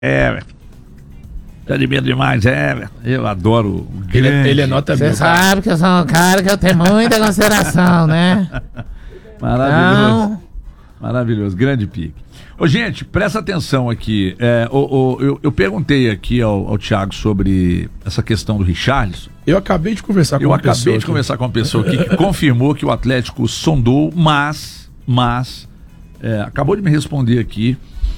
Tá de medo demais, eu adoro o grande. Ele é nota Você mil. sabe que eu sou um cara que eu tenho muita consideração, né? Maravilhoso. Não. Maravilhoso, grande pique. Ô, gente, presta atenção aqui. Eu perguntei aqui ao Thiago sobre essa questão do Richarlison. Eu acabei de conversar com Eu uma acabei pessoa de conversar com uma pessoa aqui que confirmou que o Atlético sondou, mas acabou de me responder aqui.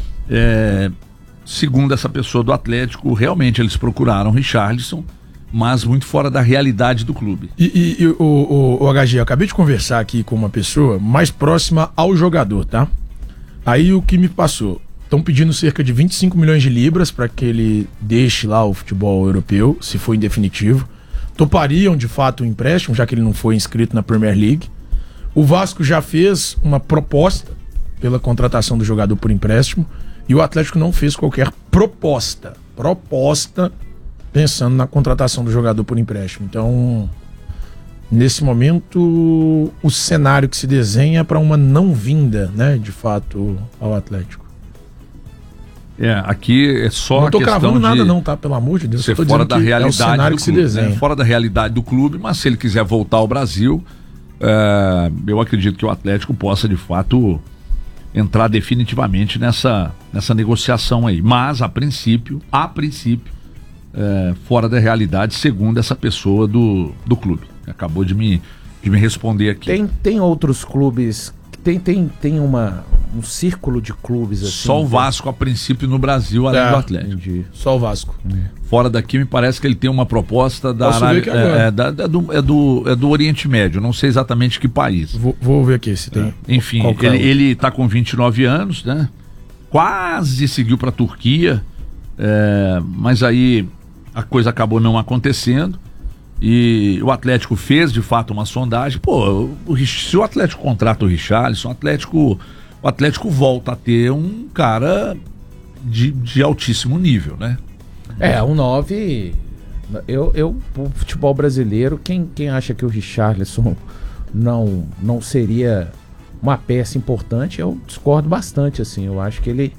Segundo essa pessoa do Atlético, realmente eles procuraram o Richarlison, mas muito fora da realidade do clube. E o HG, eu acabei de conversar aqui com uma pessoa mais próxima ao jogador, tá? Aí o que me passou? Estão pedindo cerca de 25 milhões de libras para que ele deixe lá o futebol europeu, se for em definitivo. Topariam de fato o empréstimo, já que ele não foi inscrito na Premier League. O Vasco já fez uma proposta pela contratação do jogador por empréstimo e o Atlético não fez qualquer proposta pensando na contratação do jogador por empréstimo. Então, nesse momento, o cenário que se desenha é para uma não vinda, né, de fato, ao Atlético. Aqui é só não tô a questão cravando nada de não, tá? Pelo amor de Deus. ser Tô fora dizendo da que realidade é o cenário do que se clube, desenha. né? Fora da realidade do clube, mas se ele quiser voltar ao Brasil, eu acredito que o Atlético possa, de fato, entrar definitivamente nessa negociação aí. Mas, a princípio, fora da realidade, segundo essa pessoa do clube. Acabou de me responder aqui. Tem outros clubes, tem um círculo de clubes assim. Só o Vasco, a princípio, no Brasil, além do Atlético. Entendi. Só o Vasco. Fora daqui, me parece que ele tem uma proposta da Posso ver aqui Arábia, agora. do Oriente Médio, não sei exatamente que país. Vou ver aqui se tem. Enfim, Qual que é ele está com 29 anos, né? Quase seguiu para a Turquia, mas aí a coisa acabou não acontecendo e o Atlético fez de fato uma sondagem. Pô, se o Atlético contrata o Richarlison, o Atlético volta a ter um cara de altíssimo nível, né? Um 9. O futebol brasileiro, quem acha que o Richarlison não seria uma peça importante, eu discordo bastante, assim. Eu acho que ele,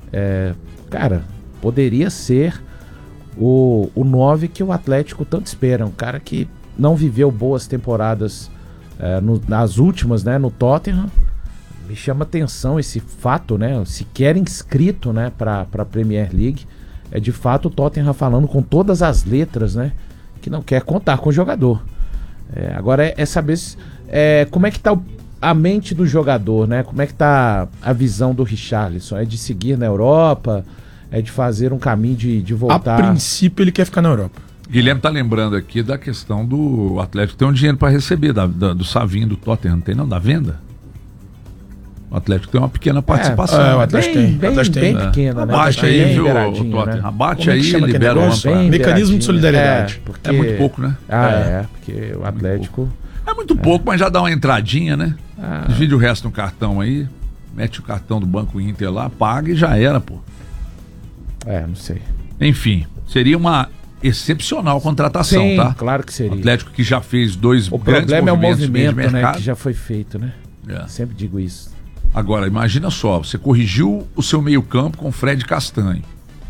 poderia ser o 9 que o Atlético tanto espera. Um cara que não viveu boas temporadas nas últimas, né, no Tottenham. Me chama atenção esse fato, né, sequer inscrito, né, para a Premier League. É de fato o Tottenham falando com todas as letras, né, que não quer contar com o jogador. Agora é saber como é que tá a mente do jogador, né? Como é que tá a visão do Richarlison? É de seguir na Europa? É de fazer um caminho de voltar? A princípio ele quer ficar na Europa. Guilherme tá lembrando aqui da questão do Atlético ter um dinheiro para receber do Savinho do Tottenham, não tem não? Da venda? O Atlético tem uma pequena participação. O Atlético tem. Bem pequena, né? Abate Bem aí, viu, beiradinho, Tottenham? né? Abate Como é que aí e chama aquele libera uma negócio? pra... Bem Mecanismo de beiradinho, solidariedade. porque... É muito pouco, né? Porque o Atlético... É muito pouco, mas já dá uma entradinha, né? Divide o resto no cartão aí, mete o cartão do Banco Inter lá, paga e já era, pô. Não sei. Enfim, seria uma excepcional contratação, Sim, tá? claro que seria. O Atlético que já fez dois O grandes problema é o movimentos de movimento, né, mercado. que já foi feito, né? Sempre digo isso. Agora, imagina só, você corrigiu o seu meio-campo com Fred Castanho.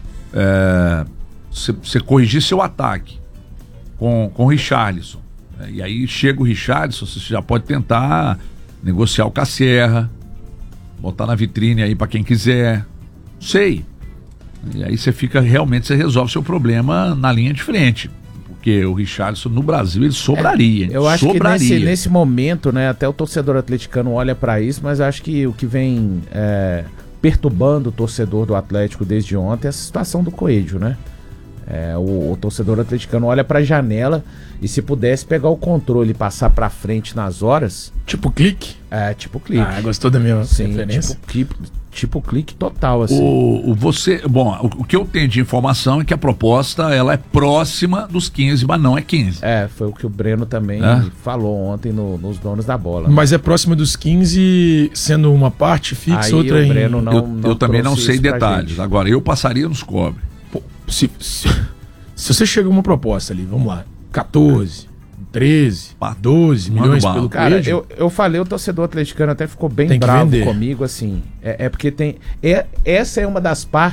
Você corrigir seu ataque com o Richarlison. E aí chega o Richarlison, você já pode tentar negociar o Casserra, botar na vitrine aí pra quem quiser. Sei. E aí você resolve seu problema na linha de frente. Porque o Richarlison no Brasil ele sobraria. Eu acho que nesse momento, né, até o torcedor atleticano olha pra isso, mas acho que o que vem perturbando o torcedor do Atlético desde ontem é a situação do Coelho, né? O torcedor atleticano olha pra janela e se pudesse pegar o controle e passar pra frente nas horas... Tipo clique? Tipo clique. Gostou da minha Sim, referência? Tipo clique total, assim. O que eu tenho de informação é que a proposta ela é próxima dos 15, mas não é 15. Foi o que o Breno também falou ontem nos Donos da Bola. Mas é próxima dos 15, sendo uma parte fixa, Aí outra o Breno eu também não trouxe sei isso pra detalhes. gente. Agora, eu passaria nos cobre. Pô, se você chega a uma proposta ali, vamos lá, 14, 13, 12 Manda milhões bala. pelo Cara, Coelho, eu falei, o torcedor atleticano até ficou bem Tem que bravo vender. comigo, assim. Porque essa é uma das partes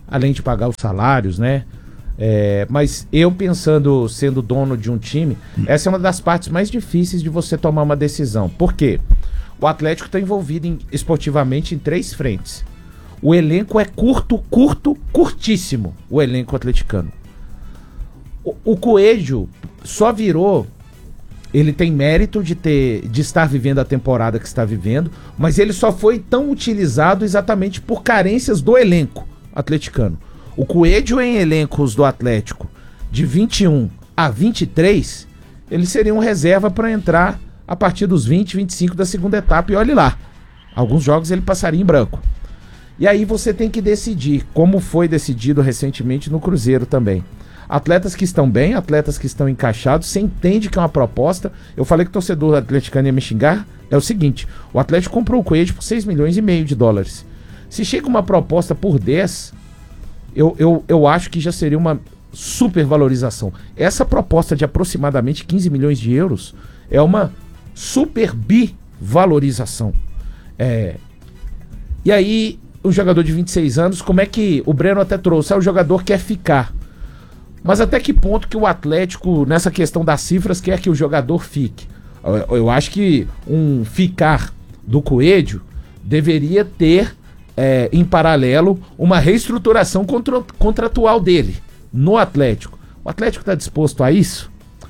além de pagar os salários, né? Mas eu pensando, sendo dono de um time, essa é uma das partes mais difíceis de você tomar uma decisão. Por quê? O Atlético está envolvido esportivamente em 3 frentes. O elenco é curtíssimo, o elenco atleticano. O Coelho só virou... Ele tem mérito de estar vivendo a temporada que está vivendo, mas ele só foi tão utilizado exatamente por carências do elenco atleticano. O Coelho em elencos do Atlético de 21 a 23, ele seria um reserva para entrar a partir dos 20, 25 da segunda etapa, e olhe lá, alguns jogos ele passaria em branco. E aí você tem que decidir, como foi decidido recentemente no Cruzeiro também. Atletas que estão bem, atletas que estão encaixados, você entende que é uma proposta. Eu falei que o torcedor atleticano ia me xingar, é o seguinte, o Atlético comprou o Coelho por 6 milhões e meio de dólares. Se chega uma proposta por 10, eu acho que já seria uma supervalorização. Essa proposta de aproximadamente 15 milhões de euros é uma super bivalorização. E aí, um jogador de 26 anos, como é que o Breno até trouxe? O jogador quer ficar. Mas até que ponto que o Atlético, nessa questão das cifras, quer que o jogador fique? Eu acho que um ficar do Coelho deveria ter, em paralelo, uma reestruturação contratual dele no Atlético. O Atlético está disposto a isso?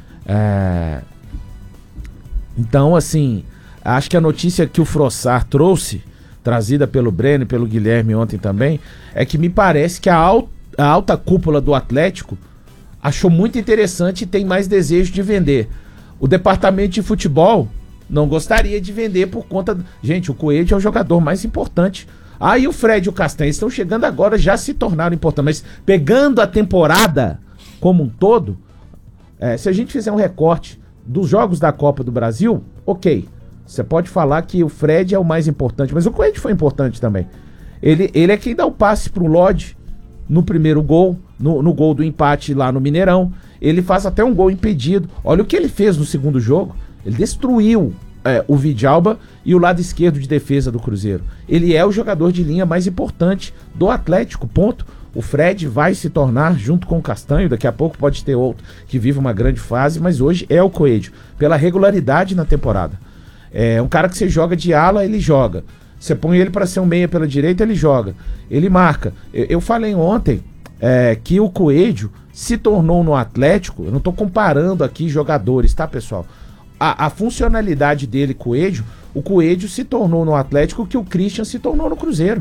Então, assim, acho que a notícia que o Frossar trouxe, trazida pelo Breno e pelo Guilherme ontem também, é que me parece que a alta cúpula do Atlético achou muito interessante e tem mais desejo de vender. O departamento de futebol não gostaria de vender por conta... Gente, o Coelho é o jogador mais importante. E o Fred e o Castanha estão chegando agora, já se tornaram importantes. Mas pegando a temporada como um todo, se a gente fizer um recorte dos jogos da Copa do Brasil, ok. Você pode falar que o Fred é o mais importante, mas o Coelho foi importante também. Ele é quem dá o passe pro Lodge no primeiro gol, no gol do empate lá no Mineirão. Ele faz até um gol impedido. Olha o que ele fez no segundo jogo. Ele destruiu o Vidalba e o lado esquerdo de defesa do Cruzeiro. Ele é o jogador de linha mais importante do Atlético, ponto. O Fred vai se tornar, junto com o Castanho, daqui a pouco pode ter outro que vive uma grande fase, mas hoje é o Coelho, pela regularidade na temporada. É um cara que você joga de ala, ele joga. Você põe ele para ser um meia pela direita, ele joga. Ele marca. Eu falei ontem que o Coelho se tornou no Atlético, eu não estou comparando aqui jogadores, tá, pessoal? A funcionalidade dele, Coelho, o Coelho se tornou no Atlético o que o Christian se tornou no Cruzeiro.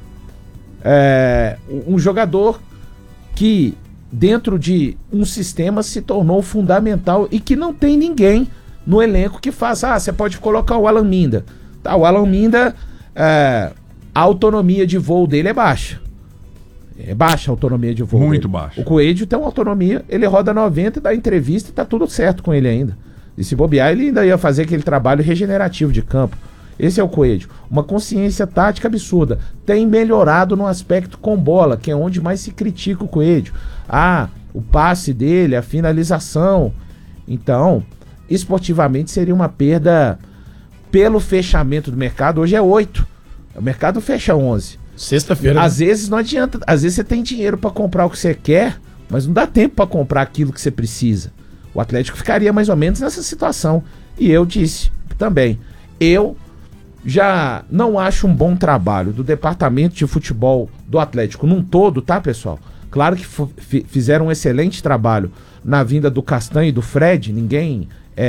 Um jogador que, dentro de um sistema, se tornou fundamental e que não tem ninguém no elenco que faça. Você pode colocar o Alan Minda. Tá, o Alan Minda, a autonomia de voo dele é baixa. É baixa a autonomia de voo. Muito dele. baixa. O Coelho tem uma autonomia, ele roda 90, dá entrevista e tá tudo certo com ele ainda. E se bobear, ele ainda ia fazer aquele trabalho regenerativo de campo. Esse é o Coelho. Uma consciência tática absurda. Tem melhorado no aspecto com bola, que é onde mais se critica o Coelho. O passe dele, a finalização. Então, esportivamente seria uma perda pelo fechamento do mercado. Hoje é 8. O mercado fecha 11. Sexta-feira. Às vezes não adianta. Às vezes você tem dinheiro para comprar o que você quer, mas não dá tempo para comprar aquilo que você precisa. O Atlético ficaria mais ou menos nessa situação. E eu disse também, eu já não acho um bom trabalho do departamento de futebol do Atlético num todo, tá, pessoal? Claro que fizeram um excelente trabalho na vinda do Castanho e do Fred. Ninguém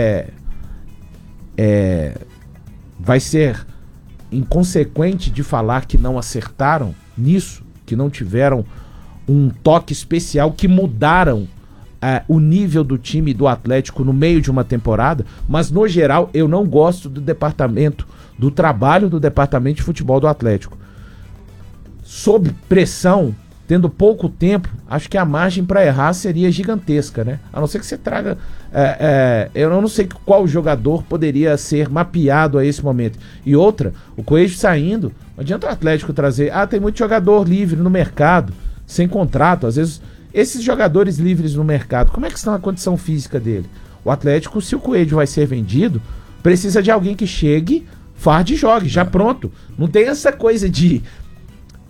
vai ser inconsequente de falar que não acertaram nisso, que não tiveram um toque especial, que mudaram o nível do time do Atlético no meio de uma temporada, mas no geral eu não gosto do trabalho do departamento de futebol do Atlético. Sob pressão, tendo pouco tempo, acho que a margem para errar seria gigantesca, né? A não ser que você traga... eu não sei qual jogador poderia ser mapeado a esse momento. E outra, o Coelho saindo, não adianta o Atlético trazer... tem muito jogador livre no mercado, sem contrato. Às vezes, esses jogadores livres no mercado, como é que está a condição física dele? O Atlético, se o Coelho vai ser vendido, precisa de alguém que chegue, farde e jogue, já pronto. Não tem essa coisa de...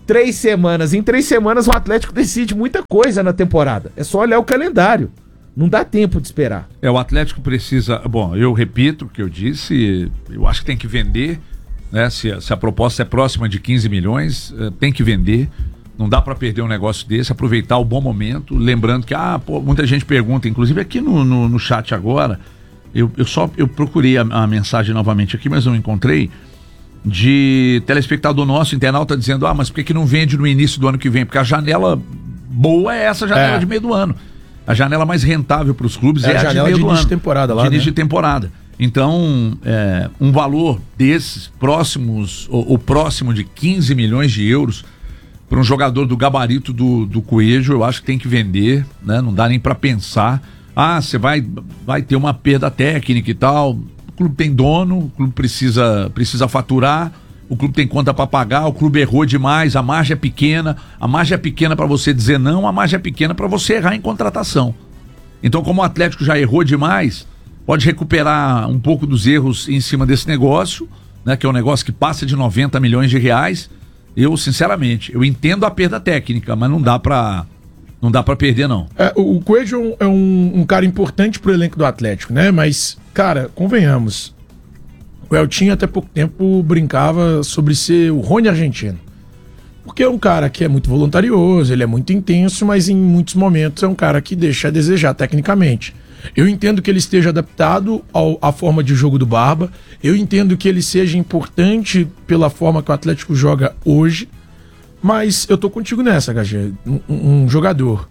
3 semanas. Em 3 semanas o Atlético decide muita coisa na temporada. É só olhar o calendário. Não dá tempo de esperar. O Atlético precisa... Bom, eu repito o que eu disse, eu acho que tem que vender, né? Se a proposta é próxima de 15 milhões, tem que vender. Não dá para perder um negócio desse, aproveitar o bom momento, lembrando que, muita gente pergunta, inclusive aqui no chat agora, eu procurei a mensagem novamente aqui, mas não encontrei, de telespectador nosso, internauta, dizendo, mas por que não vende no início do ano que vem? Porque a janela boa é essa janela de meio do ano. A janela mais rentável para os clubes é a de meio do ano. Início de temporada lá, de início de temporada. Então, um valor desses próximos, ou próximo de 15 milhões de euros, para um jogador do gabarito do Coelho, eu acho que tem que vender, né? Não dá nem para pensar. Você vai ter uma perda técnica e tal. O clube tem dono, o clube precisa faturar, o clube tem conta para pagar, o clube errou demais, a margem é pequena. A margem é pequena para você dizer não, a margem é pequena para você errar em contratação. Então, como o Atlético já errou demais, pode recuperar um pouco dos erros em cima desse negócio, né? Que é um negócio que passa de 90 milhões de reais. Eu, sinceramente, eu entendo a perda técnica, mas não dá pra perder, não. O Coelho é um cara importante pro elenco do Atlético, né? Mas, cara, convenhamos, o Eltinho até pouco tempo brincava sobre ser o Rony argentino. Porque é um cara que é muito voluntarioso, ele é muito intenso, mas em muitos momentos é um cara que deixa a desejar tecnicamente. Eu entendo que ele esteja adaptado à forma de jogo do Barba. Eu entendo que ele seja importante pela forma que o Atlético joga hoje. Mas eu tô contigo nessa, HG. Um jogador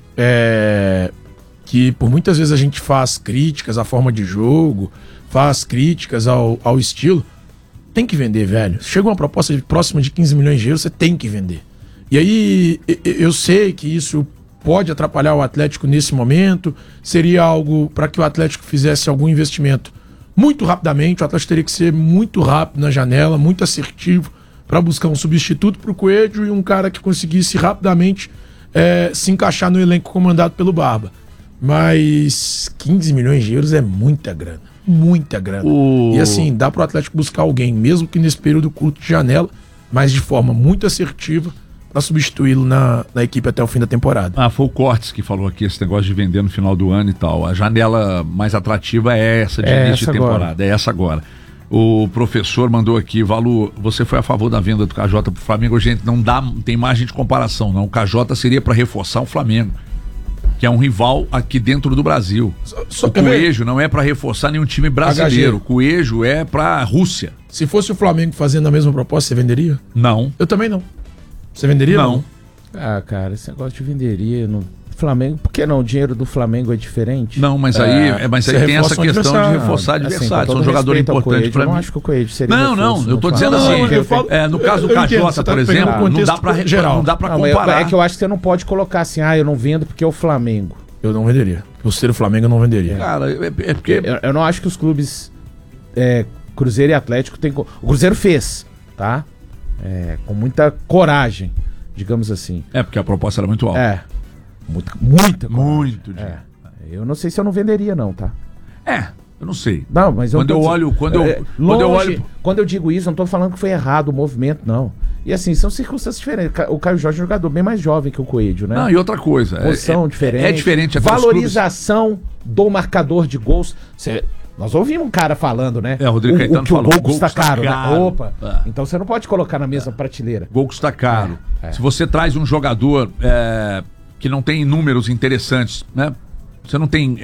que por muitas vezes a gente faz críticas à forma de jogo, faz críticas ao estilo. Tem que vender, velho. Chega uma proposta próxima de 15 milhões de euros, você tem que vender. E aí eu sei que isso pode atrapalhar o Atlético nesse momento, seria algo para que o Atlético fizesse algum investimento muito rapidamente. O Atlético teria que ser muito rápido na janela, muito assertivo para buscar um substituto para o Coelho e um cara que conseguisse rapidamente se encaixar no elenco comandado pelo Barba. Mas 15 milhões de euros é muita grana, muita grana. E assim, dá para o Atlético buscar alguém, mesmo que nesse período curto de janela, mas de forma muito assertiva, para substituí-lo na equipe até o fim da temporada. Foi o Cortes que falou aqui esse negócio de vender no final do ano e tal. A janela mais atrativa é essa de início de temporada, agora. É essa agora. O professor mandou aqui, Valu, você foi a favor da venda do KJ pro Flamengo? Gente, não tem margem de comparação, não. O KJ seria para reforçar o Flamengo, que é um rival aqui dentro do Brasil. O Coelho não é para reforçar nenhum time brasileiro. O Coelho é para Rússia. Se fosse o Flamengo fazendo a mesma proposta, você venderia? Não. Eu também não. Você venderia? Não. Cara, esse negócio de venderia no Flamengo, por que não? O dinheiro do Flamengo é diferente? Não, mas aí tem essa questão de reforçar adversários. São um jogador importante para mim. Eu não acho que o Coelho seria Não, eu tô dizendo assim, no caso do KJ, por exemplo, não dá para comparar. É que eu acho que você não pode colocar assim, eu não vendo porque é o Flamengo. Eu não venderia. Por ser o Flamengo, eu não venderia. Cara, é porque... Eu não acho que os clubes Cruzeiro e Atlético tem... O Cruzeiro fez, tá? Com muita coragem, digamos assim. Porque a proposta era muito alta. Muita coragem. Muito dinheiro. Eu não sei se eu não venderia não, tá? Eu não sei. Não, mas quando eu olho... Quando eu digo isso, eu não tô falando que foi errado o movimento, não. E assim, são circunstâncias diferentes. O Caio Jorge é um jogador bem mais jovem que o Coelho, né? Não, e outra coisa. Posição diferente. É diferente. Valorização do marcador de gols. Nós ouvimos um cara falando, né? O Rodrigo Caetano falou. O gol custa caro, né? Opa! Então você não pode colocar na mesma prateleira. Gol custa caro. Se você traz um jogador que não tem números interessantes, né? Você não tem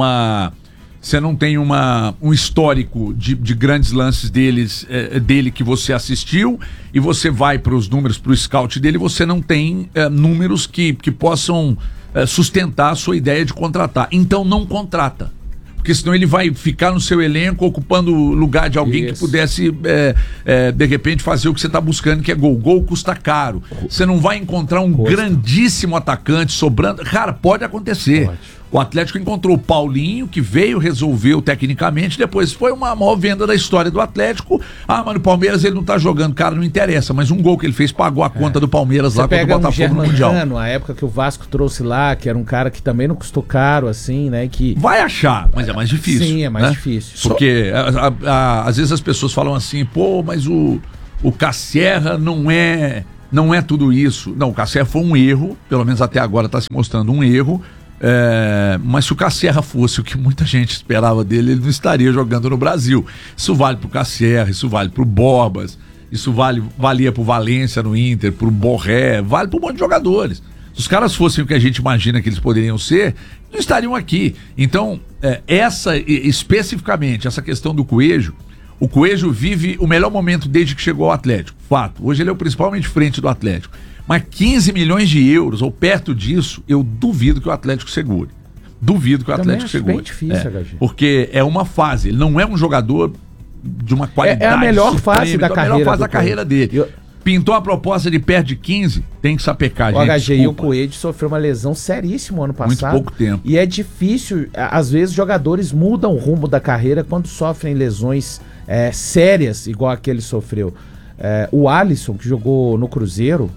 um histórico de grandes lances dele que você assistiu, e você vai para os números, para o scout dele, você não tem números que possam sustentar a sua ideia de contratar. Então não contrata. Porque senão ele vai ficar no seu elenco ocupando o lugar de alguém que pudesse, de repente, fazer o que você está buscando, que é gol. Gol custa caro. Você não vai encontrar um grandíssimo atacante sobrando. Cara, pode acontecer. Pode. O Atlético encontrou o Paulinho, que veio, resolveu tecnicamente, depois foi uma maior venda da história do Atlético. Mas no Palmeiras ele não tá jogando, cara, não interessa, mas um gol que ele fez pagou a conta do Palmeiras lá contra o Botafogo no Mundial. A época que o Vasco trouxe lá, que era um cara que também não custou caro, assim, né? Que... Vai achar, mas é mais difícil. Sim, é mais difícil. Porque às vezes as pessoas falam assim, mas o Cassierra não é não é tudo isso. Não, o Casserra foi um erro, pelo menos até agora está se mostrando um erro. Mas se o Casserra fosse o que muita gente esperava dele, ele não estaria jogando no Brasil. Isso vale pro Casserra, isso vale pro Borbas, isso valia pro Valência no Inter, pro Borré, vale pro um monte de jogadores. Se os caras fossem o que a gente imagina que eles poderiam ser, não estariam aqui. Então, especificamente, essa questão do Coelho, o Coelho vive o melhor momento desde que chegou ao Atlético. Fato. Hoje ele é o principalmente frente do Atlético. Mas 15 milhões de euros, ou perto disso, eu duvido que o Atlético segure. Duvido que o Atlético segure. É bem difícil, HG. Porque é uma fase, ele não é um jogador de uma qualidade. É a melhor fase da carreira. É a melhor fase da carreira dele. Pintou a proposta de perto de 15, tem que sapecar, gente. O HG e o Coelho sofreu uma lesão seríssima ano passado. Muito pouco tempo. E é difícil, às vezes jogadores mudam o rumo da carreira quando sofrem lesões sérias, igual a que ele sofreu. O Alisson, que jogou no Cruzeiro,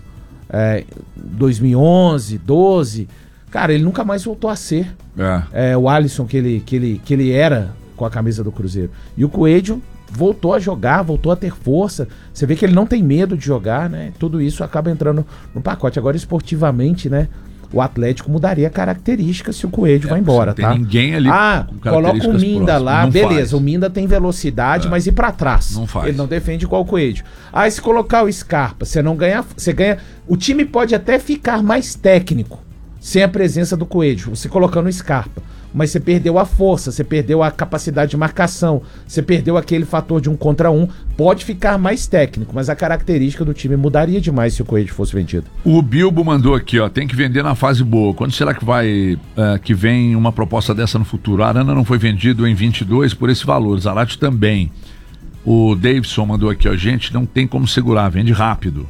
2011, 12, cara, ele nunca mais voltou a ser o Alisson que ele era com a camisa do Cruzeiro. E o Coelho voltou a jogar, voltou a ter força. Você vê que ele não tem medo de jogar, né? Tudo isso acaba entrando no pacote. Agora, esportivamente, né? O Atlético mudaria características se o Coelho vai embora, tá? Não tem ninguém ali com coloca o Minda próximas. lá, Não beleza. faz. O Minda tem velocidade, mas e pra trás? Não faz. Ele não defende igual o Coelho. Se colocar o Scarpa, você não ganha, você ganha. O time pode até ficar mais técnico sem a presença do Coelho, você colocando o Scarpa. Mas você perdeu a força, você perdeu a capacidade de marcação, você perdeu aquele fator de 1 contra 1. Pode ficar mais técnico, mas a característica do time mudaria demais se o Coelho fosse vendido. O Bilbo mandou aqui, tem que vender na fase boa. Quando será que vem uma proposta dessa no futuro? A Arana não foi vendido em 22 por esse valor, Zarate também. O Davidson mandou aqui, gente, não tem como segurar, vende rápido.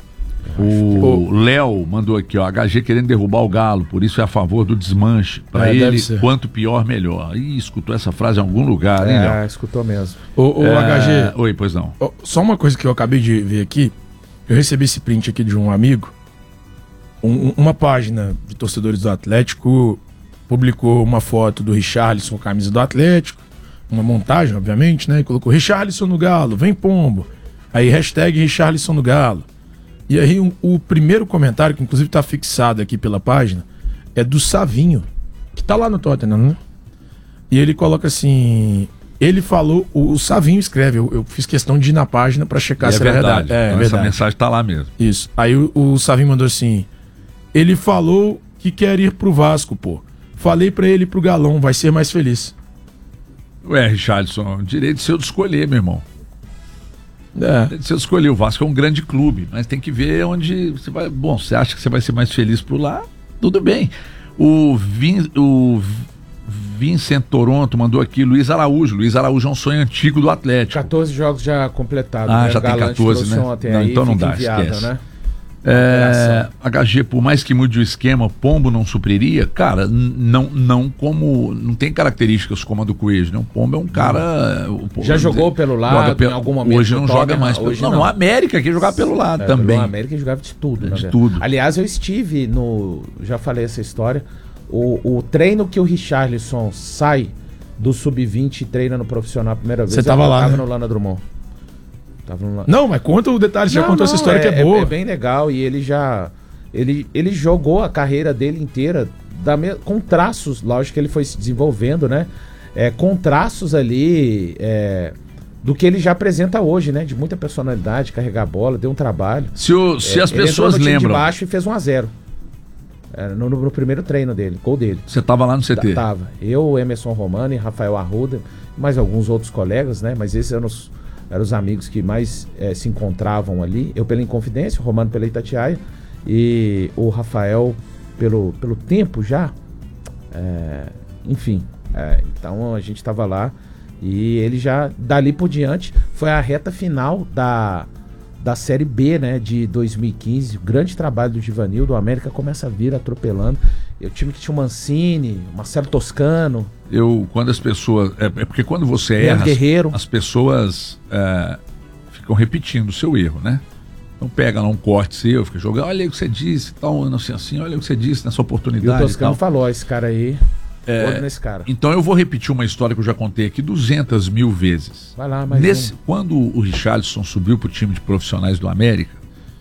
O Léo mandou aqui, HG querendo derrubar o Galo, por isso é a favor do desmanche. Pra ele, quanto pior, melhor. Ih, escutou essa frase em algum lugar, hein, Léo? Escutou mesmo. HG. Oi, pois não. Só uma coisa que eu acabei de ver aqui. Eu recebi esse print aqui de um amigo. Uma página de torcedores do Atlético publicou uma foto do Richarlison com a camisa do Atlético. Uma montagem, obviamente, né? E colocou Richarlison no Galo, vem pombo. Aí hashtag Richarlison no Galo. E aí o primeiro comentário, que inclusive tá fixado aqui pela página, é do Savinho, que tá lá no Tottenham, né? E ele coloca assim... Ele falou... O Savinho escreve, eu fiz questão de ir na página pra checar se é verdade. Então verdade. Essa mensagem tá lá mesmo. Isso. Aí o Savinho mandou assim... Ele falou que quer ir pro Vasco, pô. Falei pra ele ir pro Galão, vai ser mais feliz. Richarlison, direito seu de escolher, meu irmão. Você escolheu, o Vasco é um grande clube, mas tem que ver onde você vai. Bom, você acha que você vai ser mais feliz por lá? Tudo bem. O Vincent Toronto mandou aqui, Luiz Araújo. Luiz Araújo é um sonho antigo do Atlético. 14 jogos já completados. Já tem 14, né? Não, então não dá, esquece. Né? HG, por mais que mude o esquema, Pombo não supriria? Cara, não tem características como a do Coelho, né? O Pombo é um cara... Já jogou pelo lado, em algum momento. Hoje não joga mais pelo lado. Não, o América que jogava pelo lado também. O América jogava de tudo, né? De tudo. Aliás, eu estive no... Já falei essa história. O treino que o Richarlison sai do Sub-20 e treina no profissional a primeira vez. Você tava lá, né? No Lana Drummond. Não, mas conta o detalhe, você já contou essa história que é boa. É bem legal, e ele já... Ele jogou a carreira dele inteira com traços, lógico que ele foi se desenvolvendo, né? Com traços ali do que ele já apresenta hoje, né? De muita personalidade, carregar a bola, deu um trabalho. Se as pessoas ele lembram... de baixo e fez 1-0. No primeiro treino dele, gol dele. Você tava lá no CT? Tava. Eu, Emerson Romani, Rafael Arruda, mais alguns outros colegas, né? Mas esses eram os amigos que mais se encontravam ali. Eu pela Inconfidência, o Romano pela Itatiaia e o Rafael pelo tempo já. Enfim, então a gente estava lá e ele já, dali por diante, foi a reta final da Série B, né, de 2015. O grande trabalho do Givanildo. O América começa a vir atropelando. Eu tive que tinha o Mancini, o Marcelo Toscano. Quando as pessoas... porque quando você erra, as pessoas ficam repetindo o seu erro, né? Então pega lá um corte seu, fica jogando, olha o que você disse, tal, não sei assim, olha o que você disse nessa oportunidade. E o Toscano falou, esse cara aí, nesse cara. Então eu vou repetir uma história que eu já contei aqui 200 mil vezes. Vai lá, mais Quando o Richarlison subiu pro time de profissionais do América,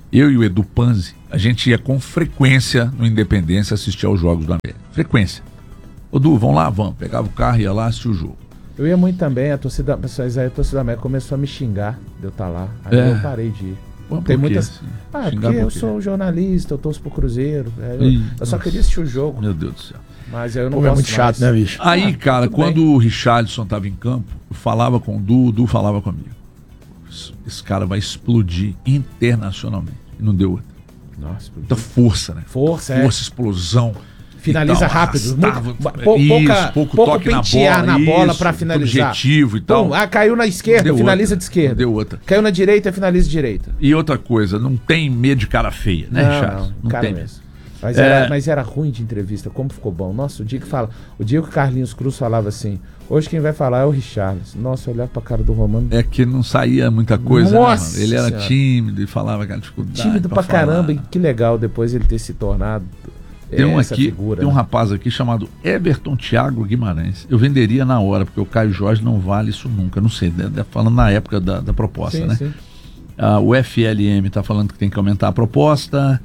eu e o Edu Panzi, a gente ia com frequência no Independência assistir aos jogos do América. Frequência. Edu, vamos lá? Vamos. Pegava o carro e ia lá assistir o jogo. Eu ia muito também, a torcida da América começou a me xingar de eu estar lá. Aí eu parei de ir. Tem muitas. Porque eu sou jornalista, eu torço pro Cruzeiro. Eu só queria assistir o jogo. Meu Deus do céu. Mas eu não é muito chato, né, bicho? Aí, cara, quando o Richarlison tava em campo, eu falava com o Du falava comigo. Esse cara vai explodir internacionalmente. E não deu outra. Nossa, muita força, né? Força, explosão. Finaliza rápido. Pouco toque na bola para finalizar. Objetivo e tal. Caiu na esquerda, finaliza de esquerda. Deu outra. Caiu na direita, finaliza de direita. E outra coisa, não tem medo de cara feia, né, Richarlison? Não tem mesmo. Mas era ruim de entrevista, como ficou bom. Nossa, o dia que o Carlinhos Cruz falava assim, hoje quem vai falar é o Richarlison. Nossa, eu olhava pra cara do Romano. É que não saía muita coisa, Nossa, né, ele era tímido e falava aquela dificuldade. Tímido pra caramba, e que legal depois ele ter se tornado tem um rapaz aqui chamado Everton Thiago Guimarães. Eu venderia na hora, porque o Caio Jorge não vale isso nunca. Não sei, falando na época da proposta, sim, né? Sim. O FLM está falando que tem que aumentar a proposta.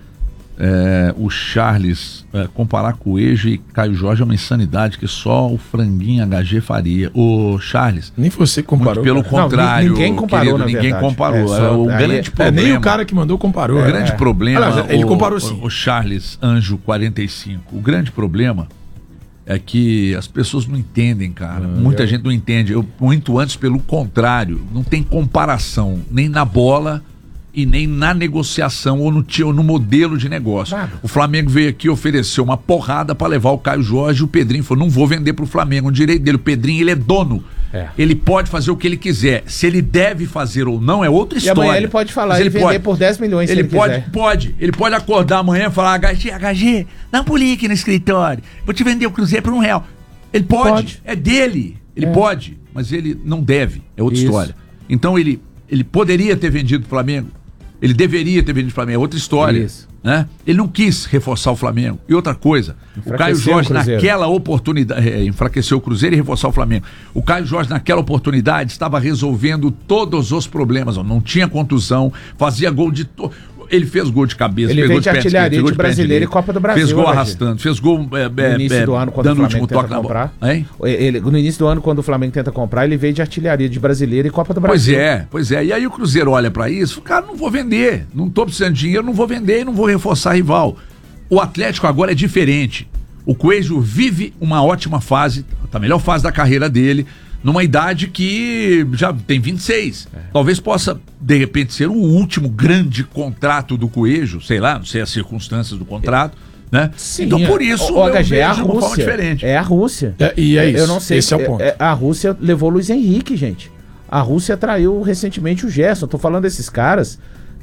O Charles, comparar Coelho e Caio Jorge é uma insanidade que só o franguinho HG faria. O Charles, nem você comparou. Pelo contrário, ninguém comparou, querido, ninguém comparou. O grande problema, nem o cara que mandou comparou. O grande problema, ele comparou sim. O Charles Anjo 45. O grande problema é que as pessoas não entendem, cara. Muita gente não entende. Muito antes, pelo contrário, não tem comparação nem na bola e nem na negociação ou no modelo de negócio. Claro. O Flamengo veio aqui e ofereceu uma porrada para levar o Caio Jorge, o Pedrinho falou, não vou vender pro Flamengo, o direito dele, o Pedrinho, ele é dono. Ele pode fazer o que ele quiser. Se ele deve fazer ou não é outra história. E amanhã ele pode falar, ele vender por 10 milhões se ele quiser. Ele pode acordar amanhã e falar, HG, dá um pulinho aqui no escritório, vou te vender o Cruzeiro por R$1. Ele pode. É dele. Ele pode, mas ele não deve. É outra história. Então ele poderia ter vendido pro Flamengo. Ele deveria ter vendido o Flamengo, é outra história. Né? Ele não quis reforçar o Flamengo. E outra coisa, o Caio Jorge naquela oportunidade, enfraqueceu o Cruzeiro e reforçar o Flamengo. O Caio Jorge naquela oportunidade estava resolvendo todos os problemas. Não tinha contusão, fazia gol de... Ele fez gol de cabeça, ele fez de artilharia de Brasileiro e Copa do Brasil. Fez gol arrastando, fez gol no início do ano, quando dando o Flamengo tenta comprar. No início do ano, quando o Flamengo tenta comprar, ele veio de artilharia de Brasileiro e Copa do Brasil. Pois é. E aí o Cruzeiro olha pra isso, cara, não vou vender, não tô precisando de dinheiro, não vou vender e não vou reforçar rival. O Atlético agora é diferente. O Coelho vive uma ótima fase, a melhor fase da carreira dele, numa idade que já tem 26. Talvez possa, de repente, ser o último grande contrato do Coelho, sei lá, não sei as circunstâncias do contrato, né? Sim, então por isso o HG é a Rússia. Diferente. É a Rússia. E é isso. Eu não sei. Esse é o ponto. A Rússia levou o Luiz Henrique, gente. A Rússia traiu recentemente o Gerson. Tô falando desses caras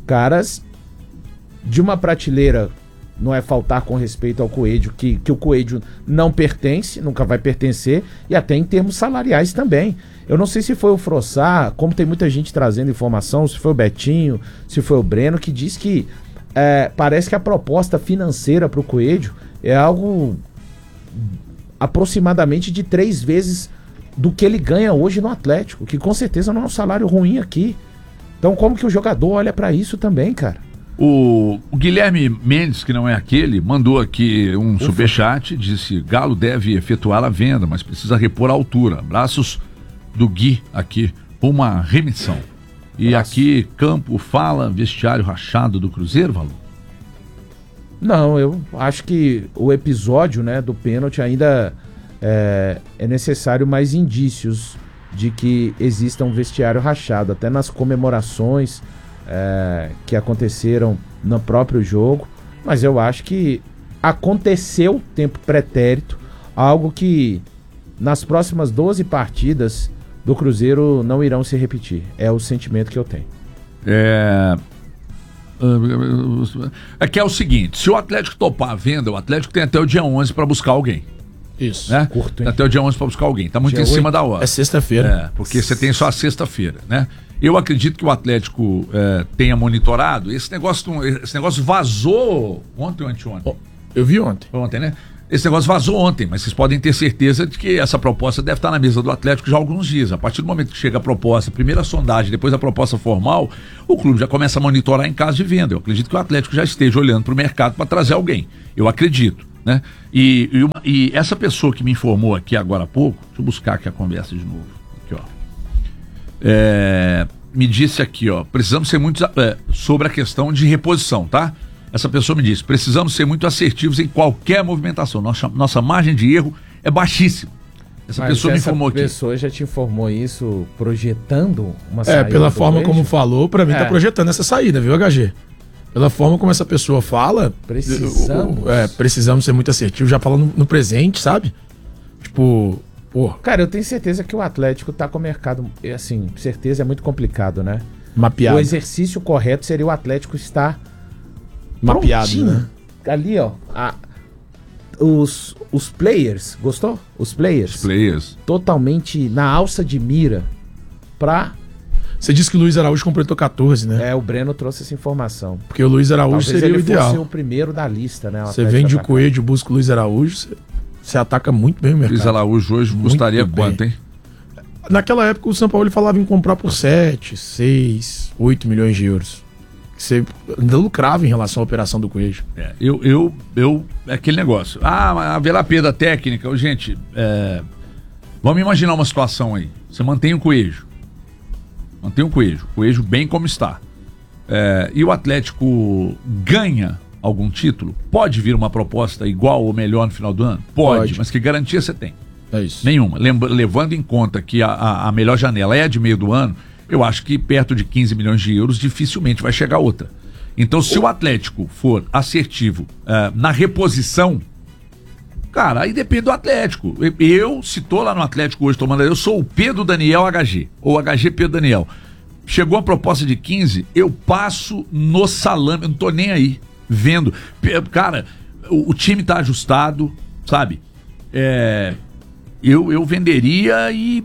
de uma prateleira. Não é faltar com respeito ao Coelho, que o Coelho não pertence, nunca vai pertencer, e até em termos salariais também. Eu não sei se foi o Frossá, como tem muita gente trazendo informação, se foi o Betinho, se foi o Breno, que diz que parece que a proposta financeira para o Coelho é algo aproximadamente de 3 vezes do que ele ganha hoje no Atlético, que com certeza não é um salário ruim aqui. Então como que o jogador olha para isso também, cara? O Guilherme Mendes, que não é aquele, mandou aqui um superchat, disse, Galo deve efetuar a venda, mas precisa repor a altura. Abraços do Gui aqui, uma remissão. E aqui, Campo fala, vestiário rachado do Cruzeiro, Valor? Não, eu acho que o episódio, né, do pênalti ainda é necessário mais indícios de que exista um vestiário rachado, até nas comemorações que aconteceram no próprio jogo, mas eu acho que aconteceu tempo pretérito, algo que nas próximas 12 partidas do Cruzeiro não irão se repetir. É o sentimento que eu tenho. Que é o seguinte, se o Atlético topar a venda, o Atlético tem até o dia 11 para buscar alguém. Isso. Né? Curto, hein? Até o dia 11 para buscar alguém. Tá muito em cima da hora. É sexta-feira. Porque você tem só a sexta-feira, né? Eu acredito que o Atlético tenha monitorado. Esse negócio vazou ontem ou anteontem? Eu vi ontem. Ontem, né? Esse negócio vazou ontem, mas vocês podem ter certeza de que essa proposta deve estar na mesa do Atlético já há alguns dias. A partir do momento que chega a proposta, primeiro a sondagem, depois a proposta formal, o clube já começa a monitorar em caso de venda. Eu acredito que o Atlético já esteja olhando para o mercado para trazer alguém. Eu acredito, né? E essa pessoa que me informou aqui agora há pouco, deixa eu buscar aqui a conversa de novo. Aqui, ó. Me disse aqui, ó, precisamos ser muito sobre a questão de reposição, tá? Essa pessoa me disse, precisamos ser muito assertivos em qualquer movimentação. Nossa margem de erro é baixíssima. Essa pessoa me informou aqui. Essa pessoa já te informou isso projetando uma saída? Pela forma como falou, pra mim tá projetando essa saída, viu, HG? Pela forma como essa pessoa fala... Precisamos ser muito assertivos, já falando no presente, sabe? Tipo... Cara, eu tenho certeza que o Atlético tá com o mercado... Assim, certeza é muito complicado, né? Mapeado. O exercício correto seria o Atlético estar... mapeado, prontinho, né? Ali, ó. Os players, gostou? Os players. Totalmente na alça de mira pra... Você disse que o Luiz Araújo completou 14, né? O Breno trouxe essa informação. Porque o Luiz Araújo talvez seria o ideal. Fosse o primeiro da lista, né? Você vende o Coelho, busca o Luiz Araújo, você ataca muito bem o mercado. Luiz Araújo hoje custaria quanto, hein? Naquela época o São Paulo falava em comprar por 7, 6, 8 milhões de euros. Você ainda lucrava em relação à operação do Coelho. Aquele negócio. Haverá perda técnica. Gente, vamos imaginar uma situação aí. Você mantém o Coelho. Coelho bem como está. E o Atlético ganha algum título? Pode vir uma proposta igual ou melhor no final do ano? Pode. Mas que garantia você tem? É isso. Nenhuma. Levando em conta que a melhor janela é a de meio do ano, eu acho que perto de 15 milhões de euros dificilmente vai chegar outra. Então, se o Atlético for assertivo na reposição, cara, aí depende do Atlético. Se tô lá no Atlético hoje tomando, eu sou o Pedro Daniel HG, ou HG Pedro Daniel. Chegou a proposta de 15, eu passo no salame, eu não tô nem aí, vendo. Cara, o time tá ajustado, sabe? Eu venderia e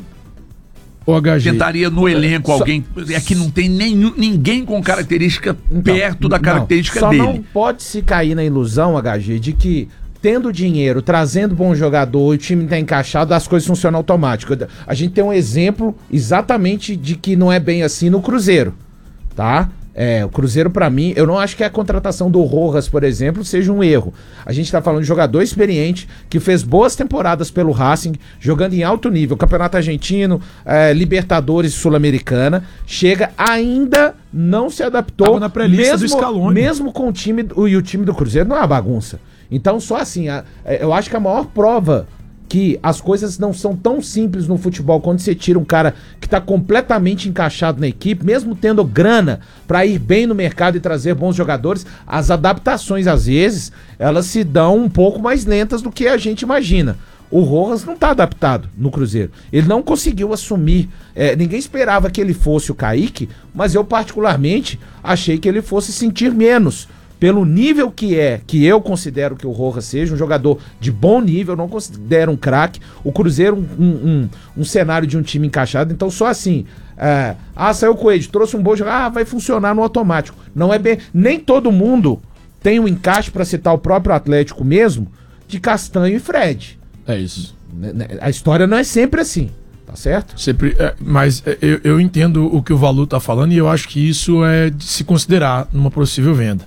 tentaria no elenco alguém. É que não tem ninguém com característica perto da característica dele. Só não pode se cair na ilusão, HG, de que tendo dinheiro, trazendo bom jogador, o time tá encaixado, as coisas funcionam automático. A gente tem um exemplo exatamente de que não é bem assim no Cruzeiro, tá? O Cruzeiro, pra mim, eu não acho que a contratação do Rojas, por exemplo, seja um erro. A gente tá falando de jogador experiente, que fez boas temporadas pelo Racing, jogando em alto nível, Campeonato Argentino, Libertadores e Sul-Americana, chega, ainda não se adaptou. Tava na pré-lista do Scaloni. Mesmo com o time, e o time do Cruzeiro não é uma bagunça. Então, só assim, eu acho que a maior prova que as coisas não são tão simples no futebol quando você tira um cara que tá completamente encaixado na equipe, mesmo tendo grana para ir bem no mercado e trazer bons jogadores, as adaptações, às vezes, elas se dão um pouco mais lentas do que a gente imagina. O Rojas não tá adaptado no Cruzeiro. Ele não conseguiu assumir. Ninguém esperava que ele fosse o Kaique, mas eu particularmente achei que ele fosse sentir menos. Pelo nível que eu considero que o Rojas seja, um jogador de bom nível, não considero um craque. O Cruzeiro, um cenário de um time encaixado, então só assim. Saiu o Coelho, trouxe um bom jogador, vai funcionar no automático. Não é bem. Nem todo mundo tem um encaixe, para citar o próprio Atlético mesmo, de Castanho e Fred. É isso. A história não é sempre assim. Tá certo? Sempre, mas eu entendo o que o Valu tá falando e eu acho que isso é de se considerar numa possível venda.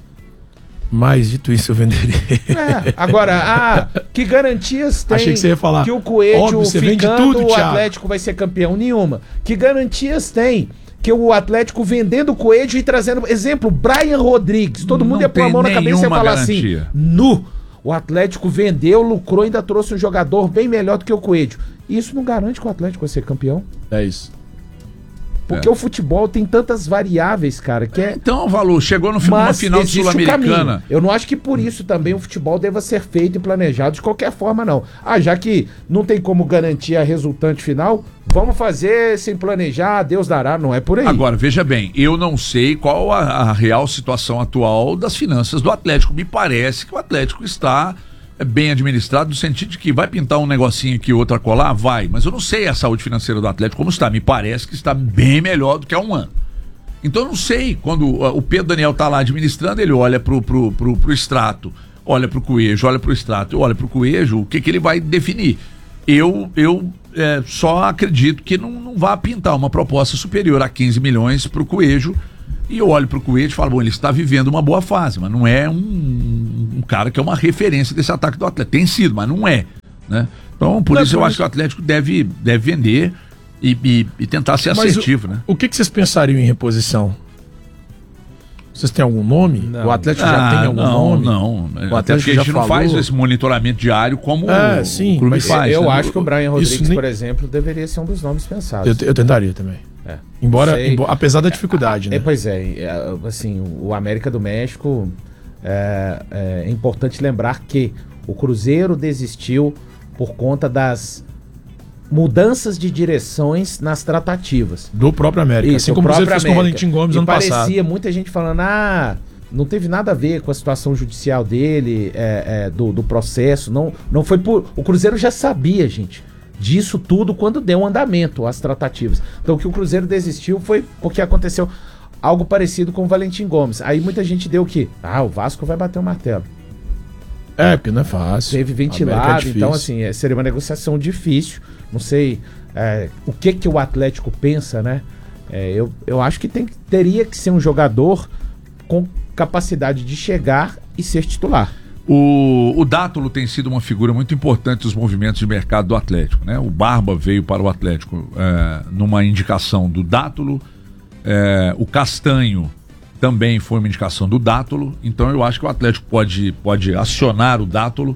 Mas, dito isso, eu venderia. Agora, que garantias tem? Achei que você ia falar. Que o Coelho, óbvio, você ficando, vende tudo, o Atlético vai ser campeão? Nenhuma. Que garantias tem que o Atlético vendendo o Coelho e trazendo... Exemplo, Brian Rodrigues. Todo mundo ia pôr a mão na cabeça e ia falar garantia. Assim, o Atlético vendeu, lucrou, ainda trouxe um jogador bem melhor do que o Coelho. Isso não garante que o Atlético vai ser campeão. É isso. Porque o futebol tem tantas variáveis, cara, que Então, Valu, chegou numa final sul-americana. Eu não acho que por isso também o futebol deva ser feito e planejado de qualquer forma, não. Já que não tem como garantir a resultante final, vamos fazer sem planejar, Deus dará, não é por aí. Agora, veja bem, eu não sei qual a real situação atual das finanças do Atlético. Me parece que o Atlético está bem administrado, no sentido de que vai pintar um negocinho aqui, outro colar, vai, mas eu não sei a saúde financeira do Atlético como está, me parece que está bem melhor do que há um ano. Então eu não sei, quando o Pedro Daniel está lá administrando, ele olha pro extrato olha pro Coelho, olha pro Strato, olha pro Coelho, o que ele vai definir. Eu só acredito que não vai pintar uma proposta superior a 15 milhões pro Coelho, e eu olho pro Coelho e falo, bom, ele está vivendo uma boa fase, mas não é um cara que é uma referência desse ataque do Atlético. Tem sido, mas não é, né? Então, por isso eu acho que o Atlético deve vender e tentar ser assertivo, né? O que vocês pensariam em reposição? Vocês têm algum nome? Não. O Atlético já tem algum nome? Não. O Atlético a já gente não falou? faz esse monitoramento diário como sim, o clube mas faz. Eu né? acho que o Brian Rodrigues, nem- por exemplo, deveria ser um dos nomes pensados. Eu tentaria também. É. Embora, Sei. apesar da dificuldade, né? Pois é, assim, o América do México, é importante lembrar que o Cruzeiro desistiu por conta das mudanças de direções nas tratativas. Do próprio América. Isso, assim como o Cruzeiro fez com o América. Valentim Gomes E ano parecia passado. muita gente falando, não teve nada a ver com a situação judicial dele, do processo, não foi por... O Cruzeiro já sabia, gente, disso tudo quando deu andamento às tratativas. Então o que o Cruzeiro desistiu foi porque aconteceu algo parecido com o Valentim Gomes. Aí muita gente deu o quê? O Vasco vai bater o martelo. Porque não é fácil. Teve América ventilado, é então difícil. assim, seria uma negociação difícil. Não sei o que o Atlético pensa, né? Eu acho que teria que ser um jogador com capacidade de chegar e ser titular. O Dátulo tem sido uma figura muito importante dos movimentos de mercado do Atlético, né? O Barba veio para o Atlético numa indicação do Dátulo, o Castanho também foi uma indicação do Dátulo, então eu acho que o Atlético pode acionar o Dátulo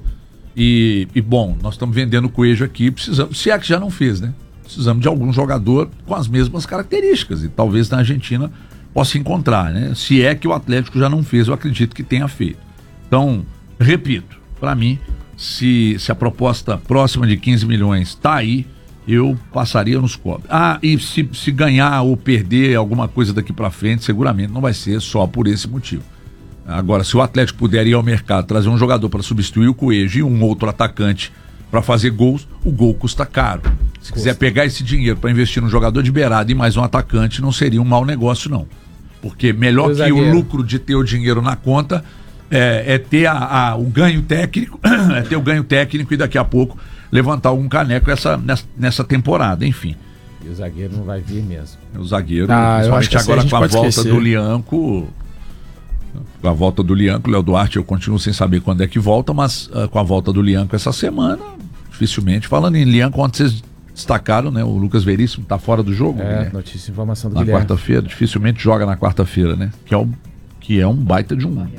e bom, nós estamos vendendo o Coelho aqui, precisamos, se é que já não fez, né? Precisamos de algum jogador com as mesmas características e talvez na Argentina possa encontrar, né? Se é que o Atlético já não fez, eu acredito que tenha feito. Então, repito, para mim, se a proposta próxima de 15 milhões está aí, eu passaria nos cobres. E se ganhar ou perder alguma coisa daqui para frente, seguramente não vai ser só por esse motivo. Agora, se o Atlético puder ir ao mercado, trazer um jogador para substituir o Coelho e um outro atacante para fazer gols, o gol custa caro. Se quiser pegar esse dinheiro para investir num jogador de beirada e mais um atacante, não seria um mau negócio, não. Porque melhor que o lucro de ter o dinheiro na conta é ter o ganho técnico, ter o ganho técnico e daqui a pouco levantar algum caneco nessa temporada, enfim. E o zagueiro não vai vir mesmo. O zagueiro, eu acho que agora com a volta esquecer. do Lianco. Com a volta do Lianco, Léo Duarte, eu continuo sem saber quando é que volta, mas com a volta do Lianco essa semana, dificilmente. Falando em Lianco, ontem vocês destacaram, né? O Lucas Veríssimo tá fora do jogo. Notícia e informação do na Guilherme. quarta-feira, dificilmente joga na quarta-feira, né? Que é um baita de um.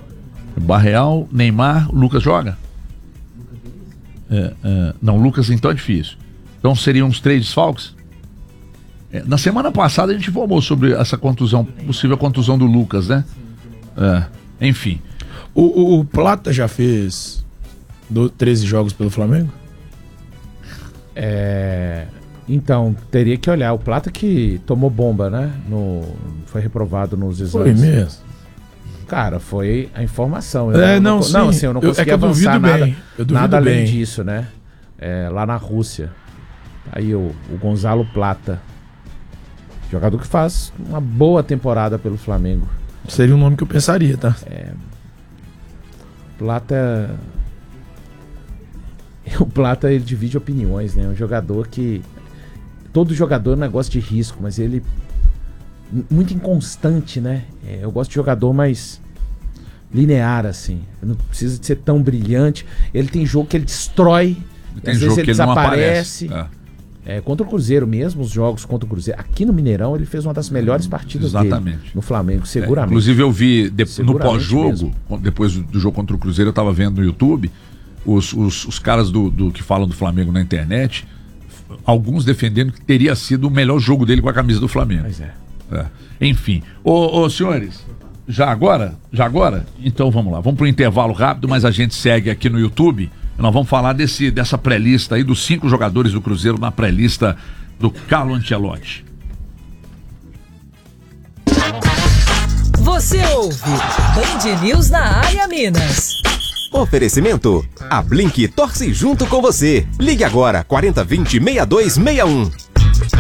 Barreal, Neymar, Lucas joga? Não, Lucas então é difícil. Então seriam uns 3 desfalques? Na semana passada a gente informou sobre essa contusão, possível contusão do Lucas, né? Enfim. O Plata já fez 13 jogos pelo Flamengo? Então, teria que olhar. O Plata que tomou bomba, né? Foi reprovado nos exames. Foi mesmo? Cara, foi a informação. Sim. Eu não consegui eu duvido avançar bem. Eu duvido nada além bem. disso, né? Lá na Rússia. Aí o Gonzalo Plata. Jogador que faz uma boa temporada pelo Flamengo. Seria um nome que eu pensaria, tá? Plata... O Plata, ele divide opiniões, né? Um jogador que... Todo jogador é um negócio de risco, mas ele... Muito inconstante, né? Eu gosto de jogador mais linear, assim. Não precisa de ser tão brilhante. Ele tem jogo que ele destrói. Tem às jogo vezes ele que ele não desaparece. aparece. Contra o Cruzeiro mesmo, os jogos contra o Cruzeiro. Aqui no Mineirão, ele fez uma das melhores partidas Exatamente. dele. No Flamengo, seguramente. Inclusive eu vi no Seguramente pós-jogo, mesmo. depois do jogo contra o Cruzeiro, eu tava vendo no YouTube, os caras do que falam do Flamengo na internet, alguns defendendo que teria sido o melhor jogo dele com a camisa do Flamengo. Pois é. Enfim. Ô senhores, já agora? Então vamos lá, vamos pro intervalo rápido, mas a gente segue aqui no YouTube. Nós vamos falar dessa pré-lista aí dos 5 jogadores do Cruzeiro na pré-lista do Carlo Ancelotti. Você ouve Band News na área Minas. Oferecimento: a Blink torce junto com você. Ligue agora 4020-6261.